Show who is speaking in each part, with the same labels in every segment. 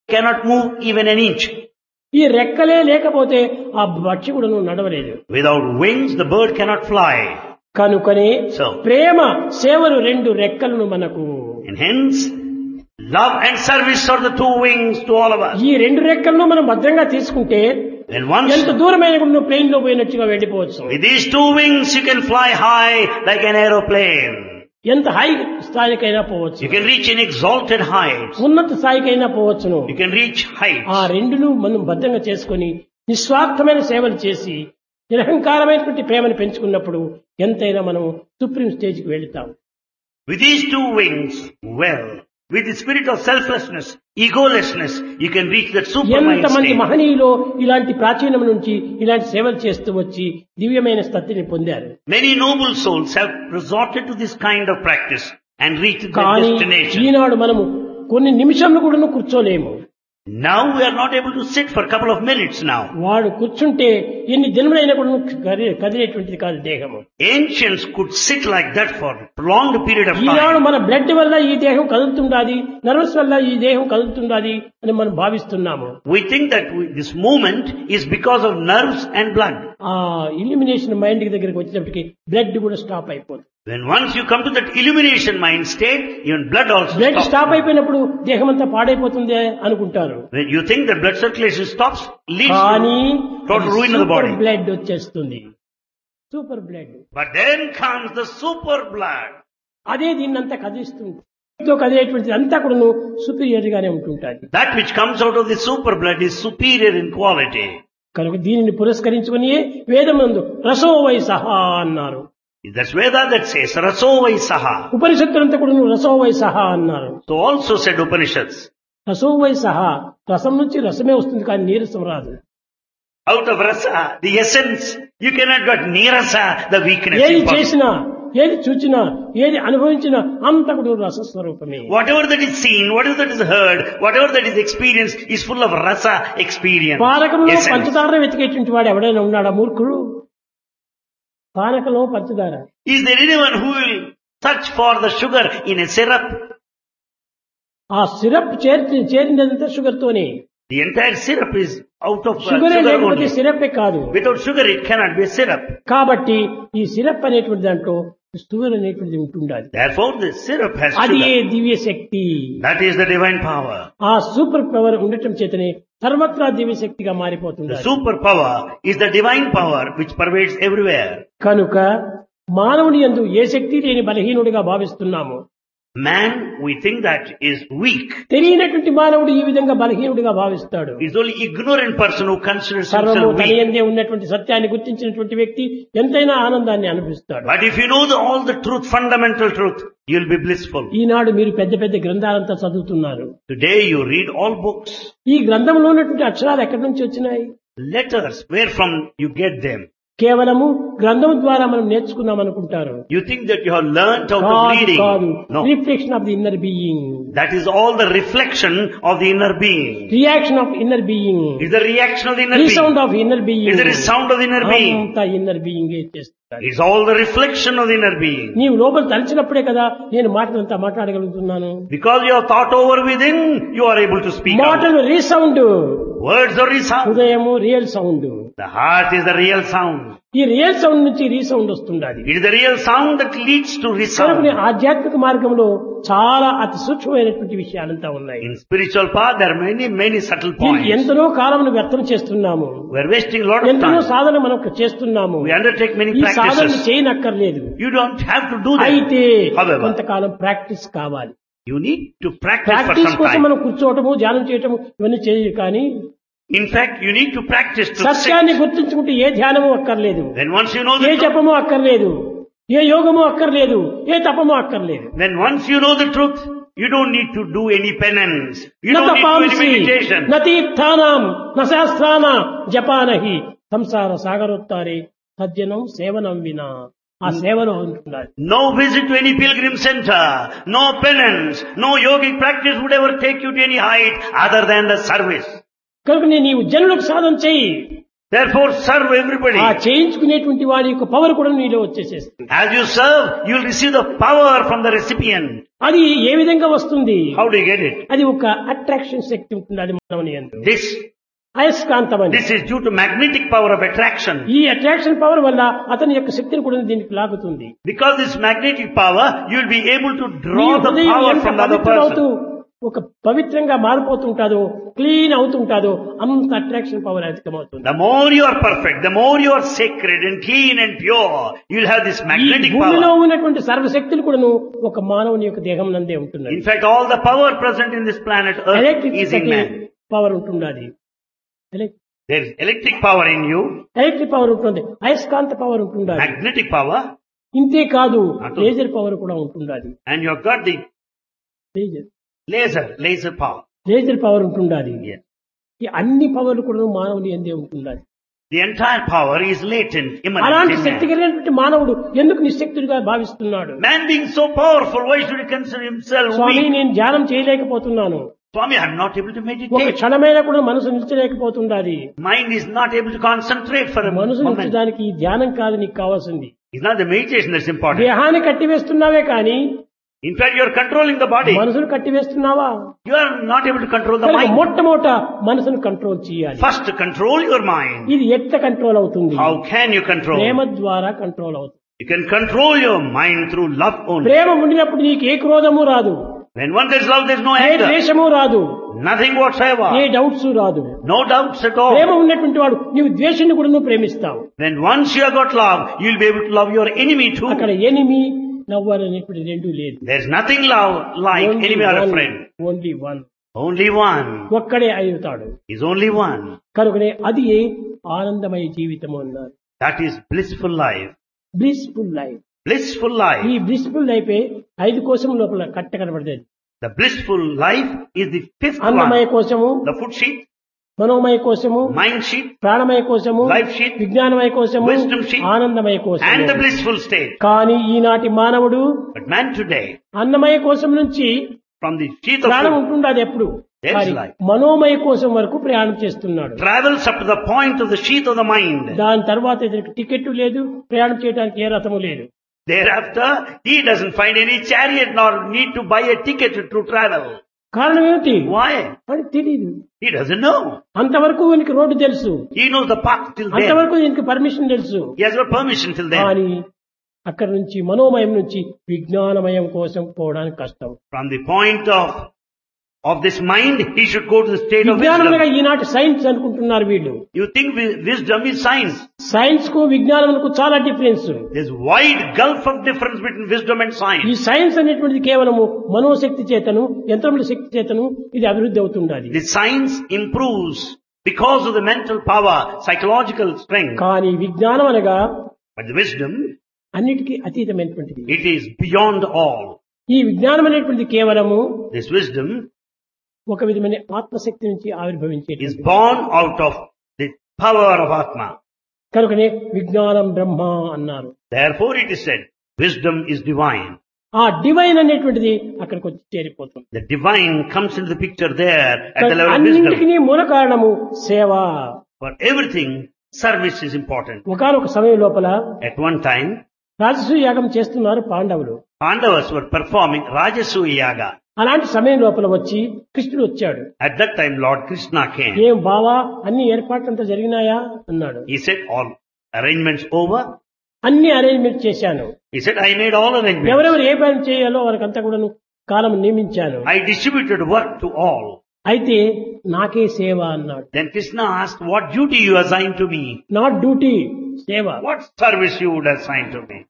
Speaker 1: cannot move even an inch.
Speaker 2: ఈ రెక్కలే లేకపోతే ఆ పక్షి కూడా నడవలేదు.
Speaker 1: Without wings, the bird cannot fly.
Speaker 2: కనుకనే
Speaker 1: So,
Speaker 2: ప్రేమ సేవలు రెండు రెక్కలను మనకు.
Speaker 1: and hence, love and service are the two wings to all of us.
Speaker 2: ఈ రెండు రెక్కలను మనం భద్రంగా తీసుకుంటే
Speaker 1: And once,
Speaker 2: ఎంత దూరమైన కూడా నువ్వు ప్లేన్ లో పోయినట్టుగా వెళ్ళిపోవచ్చు.
Speaker 1: with these two wings, you can fly high like an aeroplane.
Speaker 2: ఎంత హై స్థాయికైనా పోవచ్చు.
Speaker 1: You can reach in exalted heights.
Speaker 2: ఉన్నత స్థాయికైనా పోవచ్చును.
Speaker 1: You can reach heights.
Speaker 2: ఆ రెండును మనం భద్రంగా చేసుకొని నిస్వార్థమైన సేవలు చేసి నిరహంకారమైనటువంటి ప్రేమను పెంచుకున్నప్పుడు ఎంతైనా మనం సుప్రీం స్టేజ్కి వెళుతాం.
Speaker 1: With these two wings, well, with the spirit of selflessness, egolessness, you can reach that supermind
Speaker 2: ఎంతమంది
Speaker 1: state.
Speaker 2: మహనీయులు ఇలాంటి ప్రాచీనం నుంచి ఇలాంటి సేవలు చేస్తూ వచ్చి దివ్యమైన స్థితిని పొందారు.
Speaker 1: Many noble souls have resorted to this kind of practice and reached their
Speaker 2: కానీ
Speaker 1: destination.
Speaker 2: ఈనాడు మనము కొన్ని నిమిషంలో కూడా కూర్చోలేము.
Speaker 1: Now we are not able to sit for a couple of minutes now.
Speaker 2: వాడు కూర్చుంటే ఎన్ని దినములైనా కూడా కదిలేటువంటిది కాదు దేహము.
Speaker 1: Ancients could sit like that for a prolonged period of
Speaker 2: Eenadu
Speaker 1: time.
Speaker 2: మన బ్లడ్ వల్ల ఈ దేహం కదులుతుండాది, నర్వస్ వల్ల ఈ దేహం కదులుతుండాది అని మనం భావిస్తున్నాము.
Speaker 1: We think that this movement is because of nerves and blood.
Speaker 2: ఆ ఇల్యూమినేషన్ మైండ్ దగ్గరికి వచ్చేటప్పటికి బ్లడ్ కూడా స్టాప్ అయిపోతుంది.
Speaker 1: When once you come to that illumination mind state, even blood also
Speaker 2: blood
Speaker 1: stops.
Speaker 2: Stop అయిపోయినప్పుడు దేహం అంతా పాడైపోతుంది అనుకుంటారు.
Speaker 1: When you think that blood circulation stops, leads
Speaker 2: కానీ
Speaker 1: to total ruin of the
Speaker 2: super
Speaker 1: body.
Speaker 2: Blood వచ్చేస్తుంది. Super blood
Speaker 1: But then comes the super blood.
Speaker 2: అదే దీన్నంతా కదిలిస్తుంది. కదిలేటువంటిది అంతా కూడా సుపీరియర్ గానే ఉంటుంటాది.
Speaker 1: That which comes out of the super blood is superior in quality.
Speaker 2: కనుక దీనిని పురస్కరించుకుని వేదమందు రసో వై సహా అన్నారు.
Speaker 1: That's Veda that says, Raso Vai Saha.
Speaker 2: ఉపనిషత్తులంతా కూడా రసో వై సహా అన్నారు.
Speaker 1: So also said Upanishads.
Speaker 2: రసో why సహా రసం నుంచి రసమే వస్తుంది కానీ నీరసం రాదు.
Speaker 1: Out of rasa, the essence, you cannot get nirasa, the weakness.
Speaker 2: ఏది
Speaker 1: impossible.
Speaker 2: చేసినా ఏది చూచినా ఏది అనుభవించినా అంతా కూడా రసస్వరూపమే.
Speaker 1: Whatever that is seen, whatever that is heard, whatever that is experienced is full of rasa experience.
Speaker 2: పానకంలో
Speaker 1: essence.
Speaker 2: పంచదార వెతికేటువంటి వాడు ఎవడైనా ఉన్నాడా మూర్ఖుడు? పానకంలో పంచదార.
Speaker 1: Is there anyone who will search for the sugar in a syrup?
Speaker 2: ఆ సిరప్ చేరిందంతా షుగర్ తోనే.
Speaker 1: The entire syrup is out of
Speaker 2: షుగరే
Speaker 1: sugar
Speaker 2: లేకపోతే
Speaker 1: only.
Speaker 2: సిరప్పే కాదు.
Speaker 1: Without sugar it cannot be a syrup.
Speaker 2: కాబట్టి ఈ సిరప్ అనేటువంటి దాంట్లో షుగర్ అనేటువంటిది ఉంటుండాలి.
Speaker 1: Therefore the syrup has
Speaker 2: అది
Speaker 1: sugar.
Speaker 2: Divya Shakti.
Speaker 1: That is the divine power.
Speaker 2: ఆ సూపర్ పవర్ ఉండటం చేతనే సర్వత్రా దివ్య శక్తిగా
Speaker 1: The
Speaker 2: మారిపోతుంది.
Speaker 1: superpower is the divine power which pervades everywhere.
Speaker 2: కనుక మానవుని యందు ఏ శక్తి లేని బలహీనుడిగా భావిస్తున్నాము.
Speaker 1: Man, we think that is weak.
Speaker 2: తెలియనటువంటి మానవుడు ఈ విధంగా బలహీనుడిగా భావిస్తాడు.
Speaker 1: It's only ignorant person who considers
Speaker 2: సర్వము
Speaker 1: himself
Speaker 2: తన
Speaker 1: weak.
Speaker 2: యందే ఉన్నటువంటి సత్యాన్ని గుర్తించినటువంటి వ్యక్తి ఎంతైనా ఆనందాన్ని అనుభవిస్తాడు.
Speaker 1: But if you know all the truth, fundamental truth, you'll be blissful.
Speaker 2: ఈనాడు మీరు పెద్ద పెద్ద గ్రంథాలంతా చదువుతున్నారు.
Speaker 1: Today you read all books,
Speaker 2: ఈ గ్రంథంలో ఉన్నటువంటి అక్షరాలు ఎక్కడి నుంచి వచ్చినాయి?
Speaker 1: letters, where from you get them.
Speaker 2: కేవలము గ్రంథం ద్వారా మనం నేర్చుకున్నాం అనుకుంటారు.
Speaker 1: You think that you have learnt out of
Speaker 2: కాదు
Speaker 1: reading.
Speaker 2: కాదు.
Speaker 1: No.
Speaker 2: Reflection of the inner being.
Speaker 1: That is all the reflection of the inner being.
Speaker 2: Reaction of inner being.
Speaker 1: It's the reaction of the inner
Speaker 2: resound
Speaker 1: being.
Speaker 2: Of inner being.
Speaker 1: It's the resound of the inner being.
Speaker 2: అంతా inner being చేస్తారు.
Speaker 1: It's all the reflection of the inner being.
Speaker 2: నీవు లోపల తలచినప్పుడే కదా నేను మాటలంతా మాట్లాడగలుగుతున్నాను.
Speaker 1: Because you have thought over within, you are able to speak out.
Speaker 2: మాటలు resound,
Speaker 1: Words are resound.
Speaker 2: హృదయము real sound.
Speaker 1: The heart is the real sound.
Speaker 2: ఈ real sound నుంచి resound వస్తుండాలి.
Speaker 1: It is the real sound that leads to resound.
Speaker 2: కనుక ఆధ్యాత్మిక మార్గంలో చాలా అతి సూక్ష్మమైనటువంటి విషయాలంతా ఉన్నాయి.
Speaker 1: In spiritual path, there are many subtle
Speaker 2: దీనికి
Speaker 1: points.
Speaker 2: ఎంతనో కాలమును వ్యర్థం చేస్తున్నాము.
Speaker 1: We are wasting a lot of
Speaker 2: ఎంతనో
Speaker 1: time.
Speaker 2: సాధన మనం చేస్తున్నాము.
Speaker 1: We undertake many
Speaker 2: ఈ సాధన
Speaker 1: practices.
Speaker 2: చేయనక్కర్లేదు.
Speaker 1: You don't have to do that.
Speaker 2: అయితే
Speaker 1: However,
Speaker 2: కొంతకాలం ప్రాక్టీస్ కావాలి.
Speaker 1: you need to practice for
Speaker 2: practice
Speaker 1: some
Speaker 2: కోసం
Speaker 1: time.
Speaker 2: మనం కూర్చోవటము ధ్యానం చేయటము ఇవన్నీ చేయాలి. కానీ
Speaker 1: In fact, you need to practice to
Speaker 2: సత్యాన్ని
Speaker 1: sit.
Speaker 2: గుర్తించుకుంటే ఏ ధ్యానము అక్కర్లేదు,
Speaker 1: Then once you know
Speaker 2: A
Speaker 1: the truth,
Speaker 2: జపము అక్కర్లేదు, ఏ యోగము అక్కర్లేదు, ఏ తపము అక్కర్లేదు.
Speaker 1: then once you know the truth, you don't need to do any penance. You
Speaker 2: న
Speaker 1: don't need to do any
Speaker 2: తపాంసి
Speaker 1: meditation.
Speaker 2: న తీర్థానాం న శాస్త్రాన జపానహి సంసార సాగరోత్తారే సజ్జనం సేవనం వినా. ఆ సేవలో ఉంటున్నారు.
Speaker 1: No visit to any pilgrim center, no penance, no yogic practice would ever take you to any height other than the service.
Speaker 2: కనుక నీవు జనులకు సాధన చెయ్యి.
Speaker 1: Therefore serve everybody.
Speaker 2: ఆ చేయించుకునేటువంటి వాడి యొక్క పవర్ కూడా నీలో వచ్చేసేస్తుంది.
Speaker 1: As you serve, you will receive the power from the recipient.
Speaker 2: అది ఏ విధంగా వస్తుంది?
Speaker 1: How do you get it?
Speaker 2: అది ఒక అట్రాక్షన్ శక్తి ఉంటుంది అది మనని యందు.
Speaker 1: This
Speaker 2: అయస్కాంతమని.
Speaker 1: This is due to magnetic power of attraction.
Speaker 2: ఈ అట్రాక్షన్ పవర్ వల్ల అతని యొక్క శక్తిని కూడా దీనికి లాగుతుంది.
Speaker 1: Because this magnetic power, you will be able to
Speaker 2: నీ
Speaker 1: draw the
Speaker 2: హృదయం
Speaker 1: power
Speaker 2: ఎంత
Speaker 1: from the other
Speaker 2: పవిత్రమవుతూ
Speaker 1: person.
Speaker 2: ఒక పవిత్రంగా మారిపోతుంటాదో, క్లీన్ అవుతుంటాదో అంత attraction power అధికమవుతుంది.
Speaker 1: The more you are perfect, the more you are sacred and clean and pure, you will have this
Speaker 2: ఈ
Speaker 1: magnetic
Speaker 2: భూమిలో
Speaker 1: power.
Speaker 2: ఉన్నటువంటి సర్వశక్తులు కూడాను ఒక మానవుని యొక్క దేహం నందే
Speaker 1: In
Speaker 2: ఉంటున్నాయి.
Speaker 1: fact, all the power present in this planet Earth is in man.
Speaker 2: Power ఉంటున్నది.
Speaker 1: There is electric power in you,
Speaker 2: electric power ఉంటుంది, అయస్కాంత పవర్ ఉంటున్నది.
Speaker 1: magnetic power,
Speaker 2: ఇంతే కాదు
Speaker 1: అటు.
Speaker 2: లేజర్ పవర్ కూడా ఉంటున్నది.
Speaker 1: and you have got the laser power.
Speaker 2: Laser power ఉంటున్నది.
Speaker 1: Yes.
Speaker 2: ఈ అన్ని పవర్లు కూడా మానవుని ఎందే ఉంటున్నది.
Speaker 1: The entire power is latent, immanent
Speaker 2: అలాంటి
Speaker 1: in
Speaker 2: శక్తి
Speaker 1: man.
Speaker 2: కలిగినటువంటి మానవుడు ఎందుకు నిశ్శక్తుడిగా భావిస్తున్నాడు?
Speaker 1: Man being so powerful, why should he consider himself
Speaker 2: Swamy
Speaker 1: weak?
Speaker 2: నేను ధ్యానం చేయలేకపోతున్నాను,
Speaker 1: Swami, I am not able to
Speaker 2: ఒక
Speaker 1: meditate.
Speaker 2: క్షణమైనా కూడా మనసు నిలిచలేకపోతుండాలి.
Speaker 1: Mind is not able to concentrate for a
Speaker 2: మనసు
Speaker 1: moment.
Speaker 2: నిలిచడానికి ఈ ధ్యానం కాదు నీకు కావాల్సింది.
Speaker 1: It's not the meditation that's important.
Speaker 2: దేహాన్ని కట్టివేస్తున్నావే కానీ
Speaker 1: In fact, you are controlling the body.
Speaker 2: మనసును కట్టివేస్తున్నావా?
Speaker 1: You are not able to control the
Speaker 2: కనుక
Speaker 1: mind.
Speaker 2: మొట్టమొదట మనసును కంట్రోల్ చేయాలి.
Speaker 1: First, control your mind.
Speaker 2: ఇది ఎట్లా కంట్రోల్ అవుతుంది?
Speaker 1: How can you control?
Speaker 2: ప్రేమ ద్వారా కంట్రోల్ అవుతుంది.
Speaker 1: You can control your mind through love only.
Speaker 2: ప్రేమ ఉండినప్పుడు నీకు ఏ క్రోధము రాదు,
Speaker 1: When one there's love, there's no
Speaker 2: A
Speaker 1: anger.
Speaker 2: ద్వేషము రాదు,
Speaker 1: Nothing
Speaker 2: ఏ
Speaker 1: whatsoever.
Speaker 2: డౌట్స్ రాదు.
Speaker 1: No doubts at
Speaker 2: Prema
Speaker 1: all.
Speaker 2: ఉన్నటువంటి వాడు నీవు ద్వేషాన్ని కూడా నువ్వు ప్రేమిస్తావు.
Speaker 1: When once you have got love, you'll be able to love your enemy too.
Speaker 2: అక్కడ ఎనిమి లవ్వర్ అనేటువంటి రెండు లేదు.
Speaker 1: There's nothing love like enemy or a friend.
Speaker 2: Only one.
Speaker 1: Only one.
Speaker 2: ఒక్కడే అవుతాడు.
Speaker 1: Is only one.
Speaker 2: కనుకనే అది ఆనందమయ జీవితం అన్నారు.
Speaker 1: That is blissful life.
Speaker 2: Blissful life.
Speaker 1: Blissful
Speaker 2: ఈ
Speaker 1: life.
Speaker 2: బ్లిస్ఫుల్ లైఫ్ 5 కోశం లోపల కట్ట కనబడేది.
Speaker 1: The blissful life is the fifth
Speaker 2: Annamayya
Speaker 1: one.
Speaker 2: కోశము,
Speaker 1: The food sheet,
Speaker 2: మనోమయ కోశము,
Speaker 1: mind sheet,
Speaker 2: ప్రాణమయ కోశము,
Speaker 1: life sheet,
Speaker 2: విజ్ఞానమయ కోశము,
Speaker 1: wisdom sheet,
Speaker 2: ఆనందమయ
Speaker 1: and the
Speaker 2: కోశము.
Speaker 1: blissful state.
Speaker 2: కానీ ఈనాటి మానవుడు
Speaker 1: But man today,
Speaker 2: అన్నమయ కోశం నుంచి
Speaker 1: from the sheath of
Speaker 2: ప్రాణం
Speaker 1: food,
Speaker 2: ఉంటుండదు ఎప్పుడు,
Speaker 1: There's
Speaker 2: కానీ
Speaker 1: life.
Speaker 2: మనోమయ కోశం వరకు ప్రయాణం చేస్తున్నాడు.
Speaker 1: travels up to the point of the sheath of the mind.
Speaker 2: దాని తర్వాత ఇతనికి టికెట్ లేదు, ప్రయాణం చేయడానికి ఏ రథము లేదు.
Speaker 1: Thereafter, he doesn't find any chariot nor need to buy a ticket to travel.
Speaker 2: కారణం ఏమిటి?
Speaker 1: Why?
Speaker 2: వాడికి తెలియదు.
Speaker 1: He doesn't know.
Speaker 2: అంతవరకు వీనికి రోడ్డు తెలుసు,
Speaker 1: He knows the path till then.
Speaker 2: అంతవరకు దీనికి పర్మిషన్ తెలుసు.
Speaker 1: He has got permission till then.
Speaker 2: కానీ అక్కడి నుంచి మనోమయం నుంచి విజ్ఞానమయం కోసం పోవడానికి కష్టం.
Speaker 1: From the point of this mind, he should go to the state of
Speaker 2: విజ్ఞానముగా
Speaker 1: wisdom.
Speaker 2: ఈనాటి సైన్స్ అనుకుంటున్నారు వీళ్ళు.
Speaker 1: You think wisdom is science.
Speaker 2: Science కు విజ్ఞానములకు చాలా difference.
Speaker 1: There's wide gulf of difference between wisdom and
Speaker 2: ఈ
Speaker 1: science.
Speaker 2: సైన్స్ అనేటువంటిది కేవలము మనోశక్తి చేతను, యంత్రముల శక్తి చేతను ఇది అభివృద్ధి అవుతుండాలి.
Speaker 1: The science improves because of the mental power, psychological strength.
Speaker 2: కానీ విజ్ఞానం అనగా
Speaker 1: But the wisdom,
Speaker 2: అన్నిటికీ అతీతమైనటువంటిది.
Speaker 1: it is beyond all.
Speaker 2: ఈ విజ్ఞానం అనేటువంటిది కేవలము
Speaker 1: This wisdom
Speaker 2: ఒక విధమైన ఆత్మశక్తి నుంచి
Speaker 1: is
Speaker 2: ఆవిర్భవించేది.
Speaker 1: born out of the power of Atma.
Speaker 2: కనుకనే విజ్ఞానం బ్రహ్మ అన్నారు.
Speaker 1: Therefore it is said, wisdom is divine.
Speaker 2: ఆ డివైన్ అనేటువంటిది అక్కడికి వచ్చి చేరిపోతుంది.
Speaker 1: The divine comes into the picture there at the level of
Speaker 2: అన్నింటికి
Speaker 1: wisdom.
Speaker 2: మూల కారణము సేవ.
Speaker 1: For everything, service is important.
Speaker 2: ఒకనొక సమయం లోపల
Speaker 1: At one time,
Speaker 2: రాజసూయ యాగం చేస్తున్నారు పాండవులు.
Speaker 1: Pandavas were performing Rajasuya Yaga.
Speaker 2: అలాంటి సమయం లోపల వచ్చి కృష్ణుడు వచ్చాడు.
Speaker 1: At that time, Lord Krishna came.
Speaker 2: ఏం బావా అన్ని ఏర్పాట్లంతా జరిగినాయా అన్నాడు.
Speaker 1: He said, all arrangements over?
Speaker 2: అన్ని అరేంజ్మెంట్ చేశాను.
Speaker 1: He said, I made all arrangements.
Speaker 2: ఎవరెవరు ఏ పని చేయాలో వారికంతా కూడా కాలం నియమించాను.
Speaker 1: I distributed work to all.
Speaker 2: అయితే నాకే సేవ అన్నాడు.
Speaker 1: Then Krishna asked, what duty you assigned to me?
Speaker 2: Not duty, సేవ.
Speaker 1: What service you would assign to me?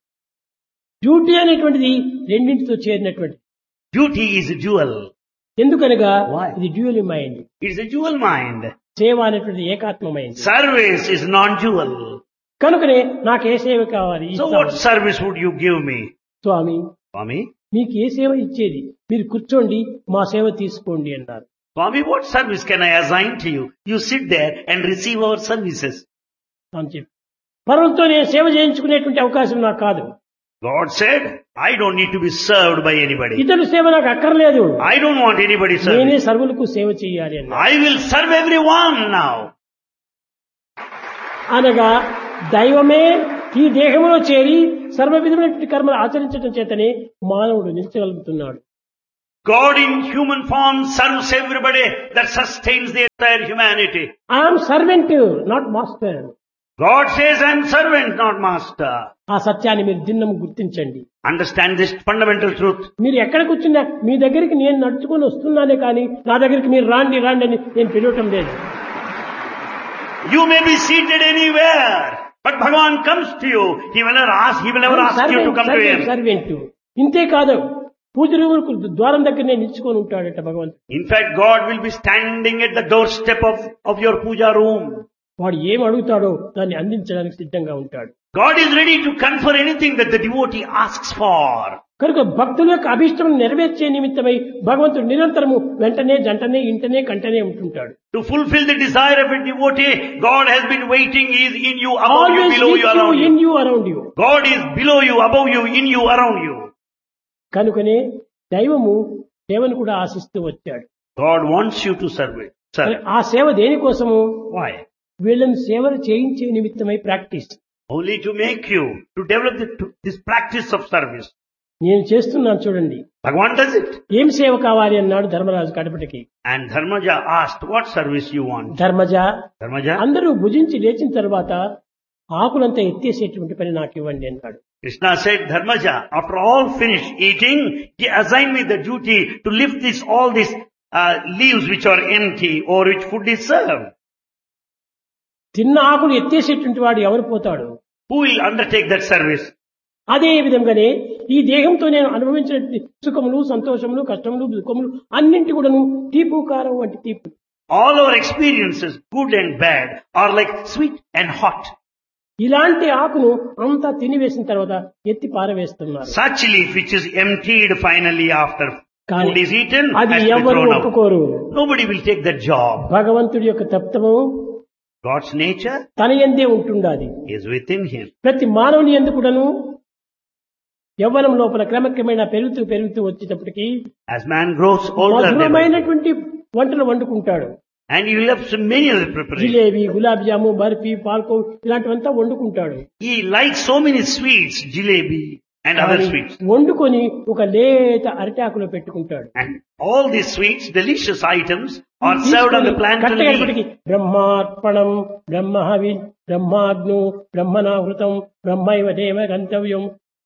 Speaker 2: Duty అనేటువంటిది రెండింటితో చేరినటువంటి.
Speaker 1: Duty is a jewel.
Speaker 2: ఎందుకనగా
Speaker 1: Why?
Speaker 2: ఇది dual mind.
Speaker 1: It is a jewel mind.
Speaker 2: సేవ అనేటువంటిది ఏకాత్మమైంది.
Speaker 1: Service is non-jewel.
Speaker 2: కనుకనే నాకు ఏ సేవ కావాలి?
Speaker 1: So what service would you give me?
Speaker 2: Swamy
Speaker 1: Swami?
Speaker 2: మీకు ఏ సేవ ఇచ్చేది? మీరు కూర్చోండి, మా సేవ తీసుకోండి అన్నారు.
Speaker 1: Swami, what service can I assign to you? You sit there and receive our services.
Speaker 2: అని చెప్పి పరులతో నేను సేవ చేయించుకునేటువంటి అవకాశం నాకు కాదు.
Speaker 1: God said, I don't need to be served by anybody.
Speaker 2: ఇతరుల సేవ నాకు అక్కర్లేదు.
Speaker 1: I don't want anybody's
Speaker 2: నేనే
Speaker 1: service.
Speaker 2: సర్వులకు సేవ చేయాలి అన్నారు.
Speaker 1: I will serve everyone now.
Speaker 2: అనగా దైవమే ఈ దేహంలో చేరి సర్వ విధమైనటువంటి కర్మలు ఆచరించడం చేతనే మానవుడు నిలిచగలుగుతున్నాడు.
Speaker 1: God in human form serves everybody, that sustains the entire humanity.
Speaker 2: I am servant, not master.
Speaker 1: God says, I am servant, not master.
Speaker 2: ఆ సత్యాన్ని మీరు దినం గుర్తించండి.
Speaker 1: Understand this fundamental truth.
Speaker 2: మీరు ఎక్కడ కూర్చున్నా మీ దగ్గరికి నేను నడుచుకొని వస్తున్నానే కానీ నా దగ్గరికి మీరు రాండి రాండి అని నేను పిలవటం లేదు.
Speaker 1: You may be seated anywhere, but Bhagavan comes to you. He will never ask you to come to him.
Speaker 2: Servant ఇంతే కాదు, పూజలకు ద్వారం దగ్గరనే నిల్చుకొని ఉంటాడట భగవంతుడు.
Speaker 1: In fact, God will be standing at the doorstep of your puja room.
Speaker 2: వాడు ఏం అడుగుతాడో దాన్ని అందించడానికి సిద్ధంగా ఉంటాడు.
Speaker 1: God is ready to confer anything that the devotee asks for.
Speaker 2: కనుక భక్తుల యొక్క అభిష్టం నెరవేర్చే నిమిత్తమై భగవంతుడు నిరంతరము వెంటనే జంటనే ఇంటనే కంటనే ఉంటుంటాడు.
Speaker 1: To fulfill the desire of a devotee, God has been waiting. He is in you, above you,
Speaker 2: Always
Speaker 1: below
Speaker 2: with
Speaker 1: you,
Speaker 2: you,
Speaker 1: around
Speaker 2: in
Speaker 1: you.
Speaker 2: you, around you.
Speaker 1: God is below you, above you, in you, around you.
Speaker 2: కనుకనే దైవము సేవను కూడా ఆశిస్తూ వచ్చాడు.
Speaker 1: God wants you to serve it. Serve.
Speaker 2: ఆ సేవ దేనికోసము?
Speaker 1: Why?
Speaker 2: వీళ్ళని సేవలు చేయించే నిమిత్తమై practice.
Speaker 1: Only to make you, to develop this practice of service.
Speaker 2: నేను చేస్తున్నాను చూడండి.
Speaker 1: Bhagavan does it.
Speaker 2: ఏం సేవ కావాలి అన్నాడు Dharmaraju కడపటికి.
Speaker 1: And Dharmaja asked, what service you want?
Speaker 2: Dharmaja,
Speaker 1: Dharmaja?
Speaker 2: అందరూ భుజించి లేచిన తర్వాత ఆకులంతా ఎత్తేసేటువంటి పని నాకు ఇవ్వండి అన్నాడు.
Speaker 1: Krishna said, Dharmaja, after all finished eating, he assigned me the duty to lift all these leaves which are empty or which food is served.
Speaker 2: తిన్న ఆకులు ఎత్తేసేటువంటి వాడు ఎవరు పోతాడు?
Speaker 1: Who will undertake that service?
Speaker 2: అదే విధంగానే ఈ దేహంతో నేను అనుభవించిన సుఖములు, సంతోషములు, కష్టములు, దుఃఖములు అన్నింటి కూడాను తీపు కారం వంటి తీపు.
Speaker 1: All our experiences, good and bad, are like sweet and hot.
Speaker 2: ఇలాంటి ఆకును అంతా తినివేసిన తర్వాత ఎత్తి పారవేస్తున్నారు.
Speaker 1: Such leaf which is emptied finally after
Speaker 2: కానీ
Speaker 1: food is eaten,
Speaker 2: అది
Speaker 1: has to be
Speaker 2: ఎవరు
Speaker 1: thrown out.
Speaker 2: ఒప్పుకోరు.
Speaker 1: Nobody will take that job.
Speaker 2: భగవంతుడి యొక్క తత్వము
Speaker 1: God's nature
Speaker 2: తన యందే ఉంటుండాది.
Speaker 1: is within him.
Speaker 2: ప్రతి మానవుని యందు కూడాను యవ్వనం లోపల క్రమక్రమేణా పెరుగుతూ వచ్చేటప్పటికి
Speaker 1: As man grows older,
Speaker 2: మధురమైనటువంటి వంటలు వండుకుంటాడు.
Speaker 1: and he loves many other preparations.
Speaker 2: Jalebi, gulab jamun, barfi, పాల్కో ఇలాంటివంతా వండుకుంటాడు.
Speaker 1: He likes so many sweets, jalebi and other
Speaker 2: కానీ
Speaker 1: sweets.
Speaker 2: వండుకొని ఒక లేత అరిటాకులో పెట్టుకుంటాడు.
Speaker 1: And all these sweets, delicious items, are served on the plantain leaf.
Speaker 2: కట్టగడపటికి బ్రహ్మార్పణం, బ్రహ్మహవి, బ్రహ్మాగ్ను, బ్రహ్మనాహృతం, బ్రహ్మైవ దేవ గంతవ్యం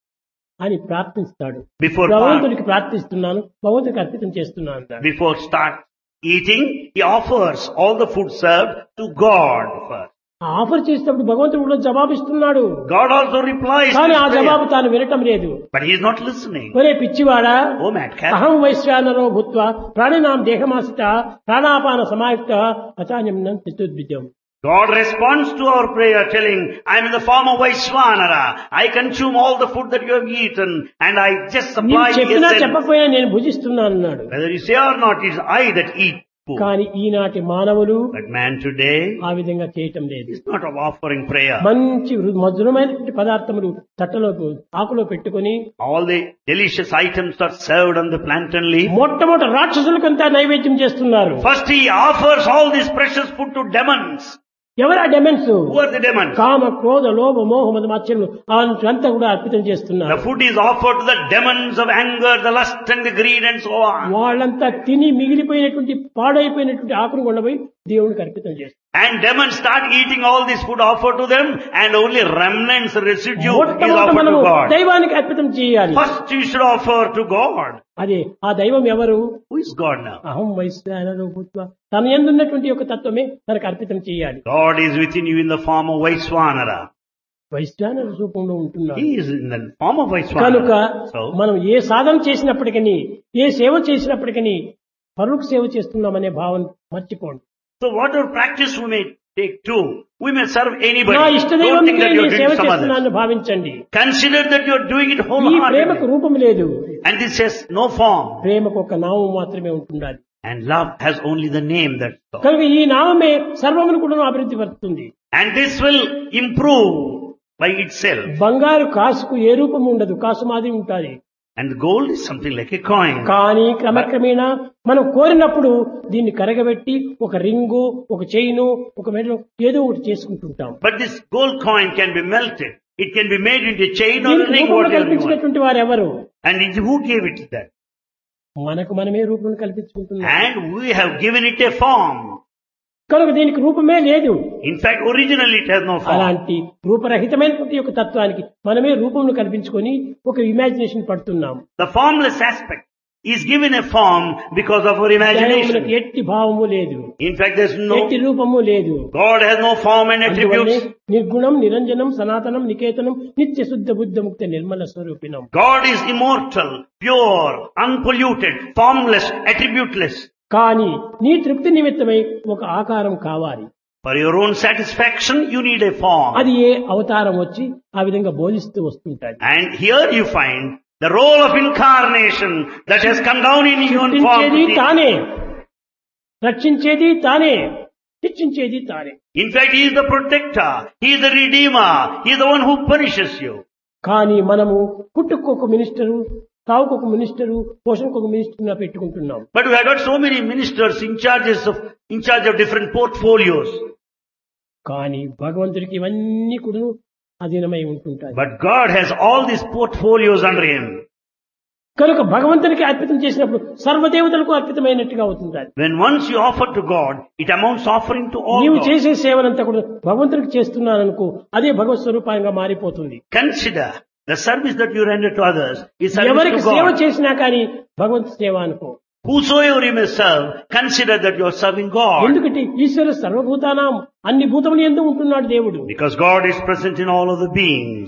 Speaker 2: అని ప్రార్థిస్తాడు. భగవంతుడికి ప్రార్థిస్తున్నాను, భగవంతుడికి అర్పితం చేస్తున్నాను అంటాడు.
Speaker 1: Before start eating, he offers all the food served to God first.
Speaker 2: Offer చేసేటప్పుడు భగవంతుడు కూడా జవాబిస్తున్నాడు.
Speaker 1: God also replies to
Speaker 2: కానీ ఆ
Speaker 1: his
Speaker 2: జవాబు
Speaker 1: prayer,
Speaker 2: తాను వినటం లేదు.
Speaker 1: but he is not listening.
Speaker 2: ఒరే పిచ్చివాడా,
Speaker 1: Oh madcap,
Speaker 2: అహం వైశ్వానరో భూత్వా ప్రాణినాం దేహమాసిత ప్రాణాపాన సమాయుక్త అచాన్యం చతుర్భుజం.
Speaker 1: God responds to our prayer telling, I am in the form of Vaishvanara. I consume all the food that you have eaten and I just supply
Speaker 2: నీవు చెప్పినా
Speaker 1: essence.
Speaker 2: చెప్పకపోయినా నేను భుజిస్తున్నాను అన్నాడు.
Speaker 1: Whether you say or not, it is I that eat food.
Speaker 2: కానీ ఈనాటి మానవులు
Speaker 1: But man today
Speaker 2: ఆ విధంగా చేయటం లేదు.
Speaker 1: is not of offering prayer.
Speaker 2: మంచి మధురమైనటువంటి పదార్థములు తట్టలో ఆకులో పెట్టుకొని
Speaker 1: All the delicious items are served on the plantain leaf.
Speaker 2: మొట్టమొదటి రాక్షసులకంతా నైవేద్యం చేస్తున్నారు.
Speaker 1: First he offers all this precious food to demons.
Speaker 2: ఎవరా demons?
Speaker 1: Who are the demons?
Speaker 2: కామ, క్రోధ, లోభ, మోహ, మద, మాత్సర్యములు అంతా కూడా అర్పితం చేస్తున్నారు.
Speaker 1: The food is offered to the demons of anger, the lust and the greed and so on.
Speaker 2: వాళ్ళంతా తిని మిగిలిపోయినటువంటి పాడైపోయినటువంటి ఆకును కొండపోయి దేవునికి అర్పితం చేస్తారు.
Speaker 1: And demons start eating all this food offered to them and only remnants, residue is
Speaker 2: మొట్టమొదట
Speaker 1: offered
Speaker 2: మనము
Speaker 1: to God.
Speaker 2: దైవానికి అర్పితం చేయాలి.
Speaker 1: First you should offer to God.
Speaker 2: అదే ఆ దైవం ఎవరు?
Speaker 1: Who is God now?
Speaker 2: అహం వైశ్వానరో భూత్వా తన యందున్నటువంటి యొక్క తత్వమే తనకు అర్పితం చేయాలి.
Speaker 1: God is within you in the form of Vaishvanara.
Speaker 2: వైశ్వానర రూపంలో ఉంటున్నాడు.
Speaker 1: He is in the form of
Speaker 2: కనుక
Speaker 1: Vaishvanara. So,
Speaker 2: మనం ఏ సాధన చేసినప్పటికీ ఏ సేవ చేసినప్పటికీ పరులకు సేవ చేస్తున్నామనే భావన మర్చిపోండి.
Speaker 1: so whatever practice we may take too, we may serve anybody.
Speaker 2: నా
Speaker 1: Don't
Speaker 2: ఇష్టదైవం
Speaker 1: think that you are
Speaker 2: సేవ
Speaker 1: doing some others.
Speaker 2: చేస్తున్నానని భావించండి.
Speaker 1: Consider that you are doing it
Speaker 2: ఈ ప్రేమకు
Speaker 1: wholeheartedly.
Speaker 2: రూపం లేదు.
Speaker 1: And this has no form.
Speaker 2: ప్రేమకు ఒక నామం మాత్రమే ఉంటుండాలి.
Speaker 1: And love has only the name that's all.
Speaker 2: కనుక ఈ నామమే సర్వమును కూడా అభివృద్ధి పరుస్తుంది.
Speaker 1: And this will improve by itself.
Speaker 2: బంగారు కాసుకు ఏ రూపం ఉండదు, కాసు మాదిరి ఉంటుంది.
Speaker 1: And the gold is something like a coin.
Speaker 2: కానీ క్రమక్రమేణా మనం కోరినప్పుడు దీన్ని కరగబెట్టి ఒక రింగు, ఒక చైను, ఒక మెడలో ఏదో ఒకటి చేసుకుంటుంటాం.
Speaker 1: But this gold coin can be melted. It can be made into a chain or a
Speaker 2: దీనికి
Speaker 1: ring,
Speaker 2: రూపం
Speaker 1: whatever you want.
Speaker 2: కల్పించినటువంటి వారు ఎవరు?
Speaker 1: And who gave it that?
Speaker 2: మనకు మనమే రూపం కల్పించుకుంటున్నాం.
Speaker 1: And we have given it a form.
Speaker 2: కనుక దీనికి రూపమే లేదు.
Speaker 1: In fact, originally it has no form.
Speaker 2: అలాంటి రూపరహితమైనటువంటి ఒక తత్వానికి మనమే రూపమును కల్పించుకొని ఒక ఇమాజినేషన్ పడుతున్నాం.
Speaker 1: The formless aspect is given a form because of our imagination.
Speaker 2: దైవమునకు ఎట్టి భావము లేదు,
Speaker 1: In fact, there's
Speaker 2: ఎట్టి
Speaker 1: no,
Speaker 2: రూపము లేదు.
Speaker 1: God has no form and
Speaker 2: అందువల్లే
Speaker 1: attributes.
Speaker 2: నిర్గుణం, నిరంజనం, సనాతనం, నికేతనం, నిత్య శుద్ధ బుద్ధ ముక్త Nirmala స్వరూపిణం.
Speaker 1: God is immortal, pure, unpolluted, formless, attributeless.
Speaker 2: కానీ నీ తృప్తి నిమిత్తమై ఒక ఆకారం కావాలి.
Speaker 1: For your own satisfaction, you need a form.
Speaker 2: అది ఏ అవతారం వచ్చి ఆ విధంగా బోధిస్తూ వస్తుంటాయి.
Speaker 1: And here you find the role of incarnation that has come down in human form.
Speaker 2: రక్షించేది తానే, రక్షించేది తానే, శిక్షించేది తానే.
Speaker 1: In fact, He is the protector, He is the redeemer, He is the one who punishes you.
Speaker 2: కానీ మనము పుట్టుకు ఒక minister, తావుకు ఒక minister, పోషణకు ఒక minister పెట్టుకుంటున్నాం.
Speaker 1: But we have got so many ministers in charge of different portfolios.
Speaker 2: కానీ భగవంతుడికి ఇవన్నీ కూడా అధీనమై ఉంటుంటాయి.
Speaker 1: But God has all these portfolios under Him.
Speaker 2: కనుక భగవంతునికి అర్పితం చేసినప్పుడు సర్వదేవతలకు అర్పితమైనట్టుగా అవుతుంది.
Speaker 1: When once you offer to God, it amounts offering to all
Speaker 2: నీవు
Speaker 1: God.
Speaker 2: చేసే సేవనంతా కూడా భగవంతునికి చేస్తున్నాననుకో, అదే భగవత్ స్వరూపంగా మారిపోతుంది.
Speaker 1: Consider the service that you render to others is service
Speaker 2: ఎవరికి
Speaker 1: to
Speaker 2: సేవ
Speaker 1: God.
Speaker 2: చేసినా కానీ భగవంతు సేవ అనుకో.
Speaker 1: Whosoever you may serve, consider that you are serving God.
Speaker 2: ఎందుకంటే ఈశ్వర సర్వభూతానాం, అన్ని భూతములు యందు ఉంటున్నాడు దేవుడు.
Speaker 1: Because God is present in all of the beings.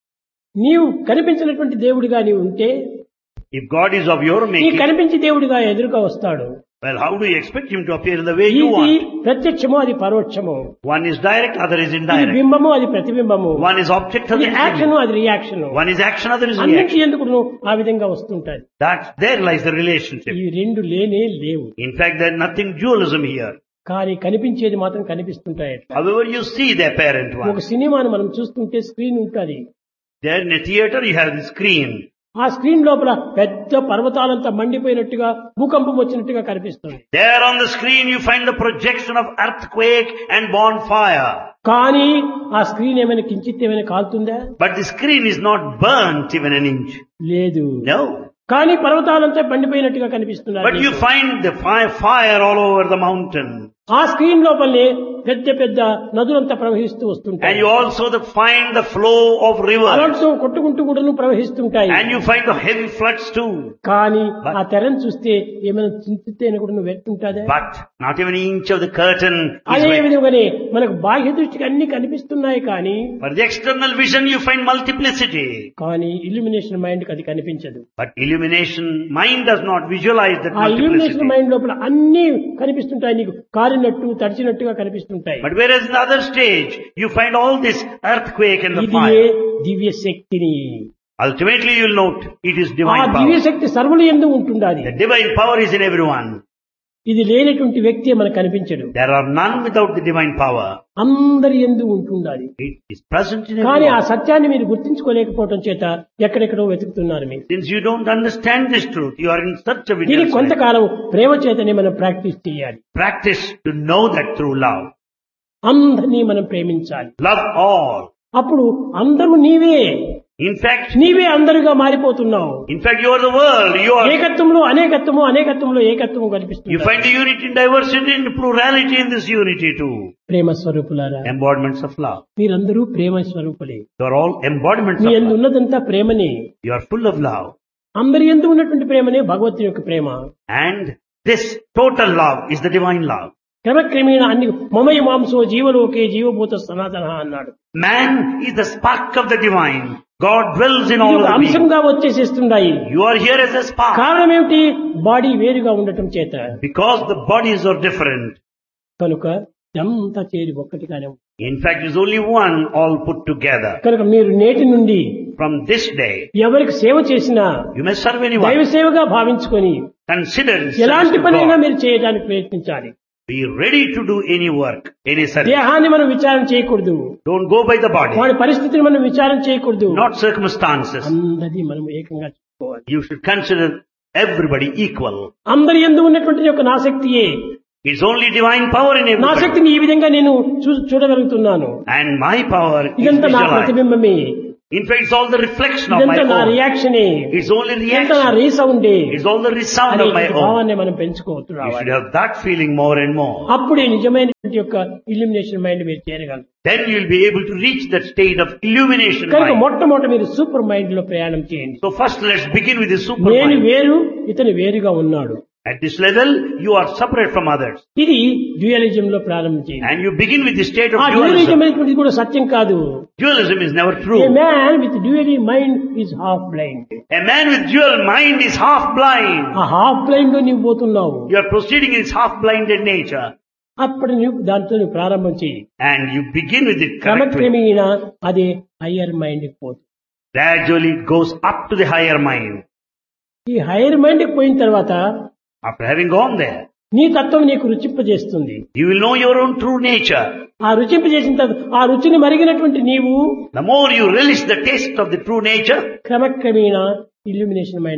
Speaker 2: నీవు కనిపించినటువంటి దేవుడిగా నీవు ఉంటే,
Speaker 1: If God is of your
Speaker 2: నీ
Speaker 1: making,
Speaker 2: కనిపించే దేవుడిగా ఎదురుగా వస్తాడు.
Speaker 1: well, how do you expect Him to appear in the way you
Speaker 2: ఇది
Speaker 1: want?
Speaker 2: ప్రత్యక్షము, అది పరోక్షము.
Speaker 1: One is direct, other is
Speaker 2: ఇది
Speaker 1: indirect.
Speaker 2: బింబము, అది ప్రతిబింబము.
Speaker 1: One is object, other
Speaker 2: ఇది
Speaker 1: is
Speaker 2: యాక్షన్,
Speaker 1: reaction.
Speaker 2: అది reaction.
Speaker 1: One is action, other is
Speaker 2: అన్నింటి
Speaker 1: reaction.
Speaker 2: ఎందుకు ఆ విధంగా వస్తుంటాయి.
Speaker 1: There lies the relationship.
Speaker 2: ఈ రెండు లేనే లేవు.
Speaker 1: In fact, there's nothing dualism here.
Speaker 2: కానీ కనిపించేది మాత్రం కనిపిస్తుంటాయి.
Speaker 1: However you see the apparent
Speaker 2: ఒక
Speaker 1: one.
Speaker 2: సినిమాను మనం చూస్తుంటే స్క్రీన్ ఉంటుంది.
Speaker 1: There in a theater you have the screen.
Speaker 2: ఆ స్క్రీన్ లోపల పెద్ద పర్వతాలంతా మండిపోయినట్టుగా, భూకంపం వచ్చినట్టుగా కనిపిస్తుంది.
Speaker 1: There on the screen you find the projection of earthquake and bonfire.
Speaker 2: కానీ ఆ స్క్రీన్ ఏమైనా కించిత్ ఏమైనా కాలుతుందా?
Speaker 1: But the screen is not burnt even an inch.
Speaker 2: లేదు.
Speaker 1: No.
Speaker 2: కానీ పర్వతాలంతా మండిపోయినట్టుగా కనిపిస్తున్నారు.
Speaker 1: But you find the fire all over the mountain.
Speaker 2: ఆ screen లోపలనే పెద్ద పెద్ద నదులంతా ప్రవహిస్తూ వస్తుంటాయి.
Speaker 1: And you also find the flow of rivers.
Speaker 2: అలాంటి కొట్టుకుంటూ కూడా ప్రవహిస్తుంటాయి.
Speaker 1: And you find the heavy floods too.
Speaker 2: కానీ ఆ తెరను చూస్తే ఏమైనా చింతితేనే కూడా నువ్వు వెళ్తుంటాదా?
Speaker 1: But not even an inch of the curtain is
Speaker 2: అదే
Speaker 1: wet.
Speaker 2: విధంగానే మనకు బాహ్య దృష్టికి అన్ని కనిపిస్తున్నాయి కానీ,
Speaker 1: For the external vision you find multiplicity.
Speaker 2: కానీ ఇల్యూమినేషన్ మైండ్ కి అది కనిపించదు.
Speaker 1: But illumination mind does not visualize that
Speaker 2: ఆ ఇల్యూమినేషన్
Speaker 1: multiplicity.
Speaker 2: మైండ్ లోపల అన్ని కనిపిస్తుంటాయి, నీకు కారినట్టు తడిచినట్టుగా కనిపిస్తుంటాయి.
Speaker 1: But whereas in the other stage you find all this earthquake and the
Speaker 2: ఇది
Speaker 1: fire.
Speaker 2: దివ్య శక్తిని.
Speaker 1: Ultimately you will note it is
Speaker 2: ఆ
Speaker 1: divine
Speaker 2: దివ్య
Speaker 1: power.
Speaker 2: శక్తి సర్వులు యందు ఉంటుండాలి.
Speaker 1: The divine power is in everyone.
Speaker 2: ఇది లేనటువంటి వ్యక్తి మనకు కనిపించడు.
Speaker 1: There are none without the divine power.
Speaker 2: అందరి యందు ఉంటుండాలి.
Speaker 1: It is present in
Speaker 2: కానీ ఆ
Speaker 1: everyone.
Speaker 2: సత్యాన్ని మీరు గుర్తించుకోలేకపోవడం చేత ఎక్కడెక్కడో వెతుకుతున్నారు మీరు.
Speaker 1: Since you don't understand this truth, you are in search of it.
Speaker 2: దీనికి
Speaker 1: elsewhere.
Speaker 2: కొంతకాలం ప్రేమ చేతనే మనం ప్రాక్టీస్ చేయాలి.
Speaker 1: Practice to know that through love.
Speaker 2: అందరినీ మనం ప్రేమించాలి.
Speaker 1: Love all.
Speaker 2: అప్పుడు అందరూ నీవే,
Speaker 1: In fact,
Speaker 2: నీవే అందరుగా మారిపోతున్నావు.
Speaker 1: you are the world. You
Speaker 2: ఏకత్వంలో అనేకత్వము, అనేకత్వంలో ఏకత్వము
Speaker 1: You
Speaker 2: కనిపిస్తుంది.
Speaker 1: find the unity in diversity and plurality in this unity too.
Speaker 2: ప్రేమ స్వరూపులారా,
Speaker 1: Embodiments of love.
Speaker 2: మీరందరూ ప్రేమ స్వరూపులే.
Speaker 1: You are all embodiments
Speaker 2: me
Speaker 1: of
Speaker 2: యందు
Speaker 1: love.
Speaker 2: ఉన్నదంతా ప్రేమనే.
Speaker 1: You are full of love.
Speaker 2: అందరి యందు ఉన్నటువంటి ప్రేమనే భగవంతుని యొక్క ప్రేమ.
Speaker 1: And this total love is the divine love.
Speaker 2: క్రమక్రమేణ అన్ని మమయ మాంసో జీవలోకే జీవభూత సనాతన అన్నాడు.
Speaker 1: Man is the spark of the divine. God dwells in
Speaker 2: ఇది
Speaker 1: all
Speaker 2: ఒక
Speaker 1: of the beings.
Speaker 2: అంశంగా వచ్చేసేస్తున్నాయి.
Speaker 1: You are here as a spark.
Speaker 2: కారణం ఏమిటి? బాడీ వేరుగా ఉండటం చేత.
Speaker 1: Because the bodies are different.
Speaker 2: కనుక ఇదంతా చేరి ఒక్కటిగానే ఉంది.
Speaker 1: In fact, it is only one all put together.
Speaker 2: కనుక మీరు నేటి నుండి
Speaker 1: From this day,
Speaker 2: ఎవరికి సేవ చేసినా
Speaker 1: you may serve
Speaker 2: దైవ
Speaker 1: anyone.
Speaker 2: సేవగా భావించుకొని
Speaker 1: Consider
Speaker 2: ఎలాంటి
Speaker 1: service to
Speaker 2: పనైనా
Speaker 1: God.
Speaker 2: మీరు చేయడానికి ప్రయత్నించాలి.
Speaker 1: Be ready to do any work, any service.
Speaker 2: దేహాన్ని మనం విచారం చేయకూడదు.
Speaker 1: Don't go by the body,
Speaker 2: వాడి పరిస్థితిని మనం విచారం చేయకూడదు.
Speaker 1: not circumstances.
Speaker 2: అందరినీ మనం ఏకంగా చేసుకోవాలి.
Speaker 1: You should consider everybody equal.
Speaker 2: అందరి యందు ఉన్నటువంటి యొక్క నా శక్తియే,
Speaker 1: It's only divine power in
Speaker 2: నా
Speaker 1: everybody.
Speaker 2: శక్తిని ఈ విధంగా నేను చూడగలుగుతున్నాను.
Speaker 1: And my power is
Speaker 2: ఇదంతా నా
Speaker 1: visualized.
Speaker 2: ప్రతిబింబమే,
Speaker 1: In fact, it's all the reflection of my
Speaker 2: ఇదంతా నా
Speaker 1: own.
Speaker 2: రియాక్షనే,
Speaker 1: It's only
Speaker 2: ఇదంతా నా
Speaker 1: reaction.
Speaker 2: రీసౌండే
Speaker 1: It's all the resound
Speaker 2: అనే
Speaker 1: of my own.
Speaker 2: భావాన్ని మనం పెంచుకోవచ్చు
Speaker 1: You
Speaker 2: రావాలి.
Speaker 1: should have that feeling more and more.
Speaker 2: అప్పుడే నిజమైనటువంటి యొక్క ఇల్యూమినేషన్ మైండ్ మీరు చేరగలరు.
Speaker 1: Then you'll be able to reach that state of illumination
Speaker 2: కనుక
Speaker 1: mind.
Speaker 2: మొట్టమొదట మీరు సూపర్ మైండ్ లో ప్రయాణం చేయండి.
Speaker 1: So first let's begin with the super
Speaker 2: నేను
Speaker 1: mind.
Speaker 2: వేరు, ఇతను వేరుగా ఉన్నాడు.
Speaker 1: At this level, you are separate from others.
Speaker 2: ఇది డ్యూయలిజం లో ప్రారంభించేది.
Speaker 1: And you begin with the state of
Speaker 2: ఆ డ్యూయలిజం
Speaker 1: dualism.
Speaker 2: అనేటువంటిది కూడా సత్యం కాదు.
Speaker 1: Dualism is never
Speaker 2: A
Speaker 1: true.
Speaker 2: Man with డ్యూయలీ mind is half blind.
Speaker 1: A man with dual mind is half blind.
Speaker 2: ఆ half blind లో నీవు పోతున్నావు.
Speaker 1: You are proceeding in his half-blinded nature.
Speaker 2: అప్పుడు నువ్వు దాంతో నువ్వు ప్రారంభం చేయి.
Speaker 1: And you begin with it correctly.
Speaker 2: క్రమక్రమేణా అది హయ్యర్ మైండ్ కి పోతుంది.
Speaker 1: Gradually it goes up to the higher mind.
Speaker 2: ఈ హైయర్ మైండ్ కి పోయిన తర్వాత
Speaker 1: After having gone there,
Speaker 2: నీ తత్వం నీకు రుచింపజేస్తుంది.
Speaker 1: you will know your own true nature.
Speaker 2: ఆ రుచింపజేసిన తర్వాత ఆ రుచిని మరిగినటువంటి నీవు
Speaker 1: The more you relish the taste of the true nature,
Speaker 2: క్రమక్రమేణా illumination mind